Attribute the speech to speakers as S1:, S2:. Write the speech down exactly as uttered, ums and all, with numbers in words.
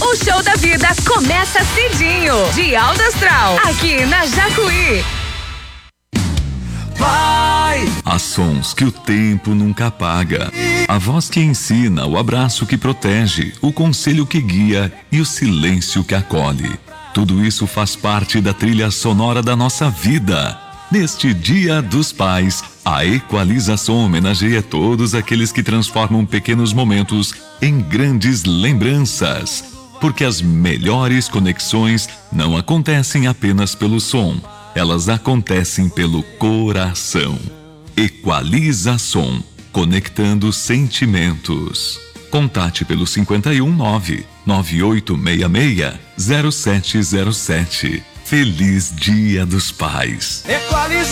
S1: O show da vida começa cedinho. De Alto Astral, aqui na Jacuí.
S2: Vai!
S3: Há sons que o tempo nunca apaga. A voz que ensina, o abraço que protege, o conselho que guia e o silêncio que acolhe. Tudo isso faz parte da trilha sonora da nossa vida. Neste Dia dos Pais, a Equalização homenageia todos aqueles que transformam pequenos momentos em grandes lembranças. Porque as melhores conexões não acontecem apenas pelo som, elas acontecem pelo coração. Equalização, conectando sentimentos. Contate pelo cinquenta e um nove, nove oito seis seis, zero sete zero sete. Feliz Dia dos Pais.
S2: Equaliza